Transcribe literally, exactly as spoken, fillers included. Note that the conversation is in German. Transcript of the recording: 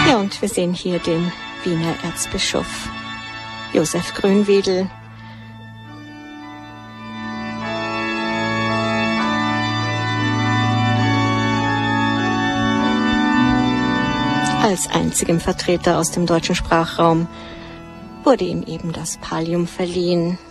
Ja, und wir sehen hier den Wiener Erzbischof Josef Grünwedel. Als einzigem Vertreter aus dem deutschen Sprachraum wurde ihm eben das Pallium verliehen.